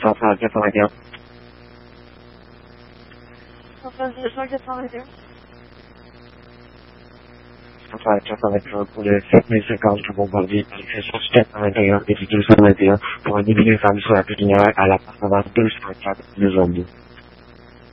Centrale 81. Centrale 181. Centrale 81 pour le 7050 de Bombardier, direction 81 et 221 pour un début d'infâme sur la pépinière à l'appartement 204 de zone 2.